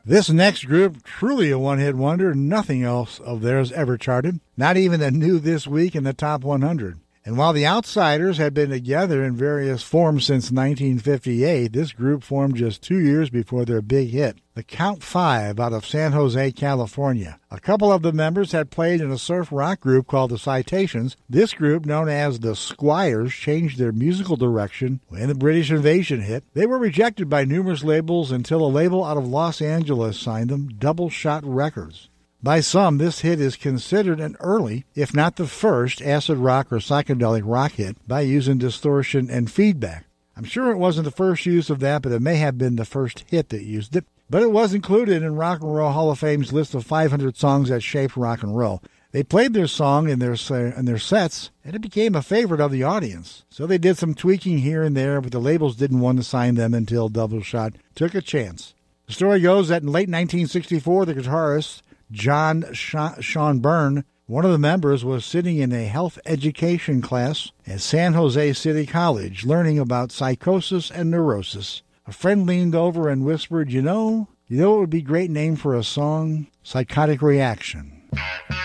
This next group, truly a one-hit wonder, nothing else of theirs ever charted, not even a new this week in the top 100. And while the Outsiders had been together in various forms since 1958, this group formed just 2 years before their big hit, the Count Five out of San Jose, California. A couple of the members had played in a surf rock group called the Citations. This group, known as the Squires, changed their musical direction when the British invasion hit. They were rejected by numerous labels until a label out of Los Angeles signed them, Double Shot Records. By some, this hit is considered an early, if not the first, acid rock or psychedelic rock hit by using distortion and feedback. I'm sure it wasn't the first use of that, but it may have been the first hit that used it. But it was included in Rock and Roll Hall of Fame's list of 500 songs that shaped rock and roll. They played their song in their sets, and it became a favorite of the audience. So they did some tweaking here and there, but the labels didn't want to sign them until Double Shot took a chance. The story goes that in late 1964, the guitarist Sean Byrne, one of the members, was sitting in a health education class at San Jose City College learning about psychosis and neurosis. A friend leaned over and whispered, you know what would be a great name for a song? Psychotic Reaction.